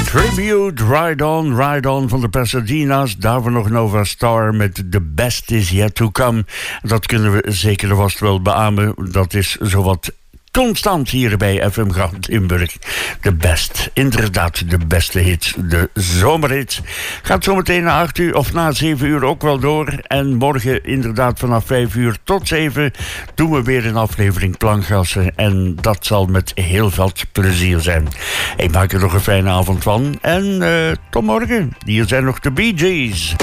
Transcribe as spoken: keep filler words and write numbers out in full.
Tribute, Ride On, Ride On van de Pasadena's. Daarvoor nog Nova Star met The Best Is Yet To Come. Dat kunnen we zeker vast wel beamen. Dat is zowat constant hier bij F M Goud Limburg. De best, inderdaad de beste hits, de zomerhits. Gaat zometeen na acht uur of na zeven uur ook wel door. En morgen inderdaad vanaf vijf uur tot zeven doen we weer een aflevering Plankgassen. En dat zal met heel veel plezier zijn. Ik maak er nog een fijne avond van. En uh, tot morgen. Hier zijn nog de Bee Gees.